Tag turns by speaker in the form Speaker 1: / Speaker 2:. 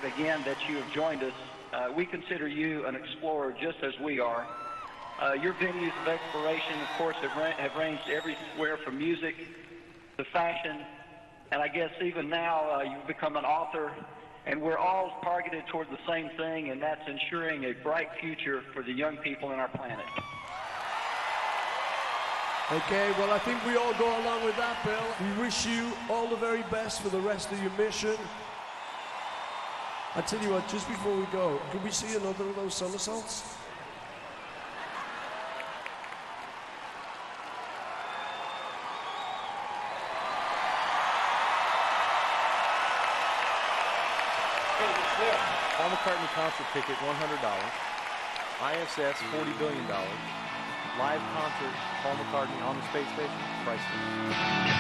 Speaker 1: honored again that you have joined us. We consider you an explorer just as we are. Your venues of exploration, of course, have ranged everywhere from music to fashion, and I guess even now you've become an author, and we're all targeted toward the same thing, and that's ensuring a bright future for the young people in our planet.
Speaker 2: Okay, well, I think we all go along with that, Bill. We wish you all the very best for the rest of your mission. I tell you what, just before we go, can we see another of those somersaults?
Speaker 3: Paul McCartney concert ticket, $100. ISS, $40 billion. Live concert, Paul McCartney on the space station, priceless.